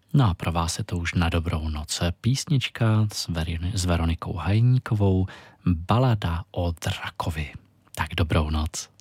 No a pro vás je to už na dobrou noc. Písnička s Veronikou Hajníkovou, Balada o drakovi. Tak dobrou noc.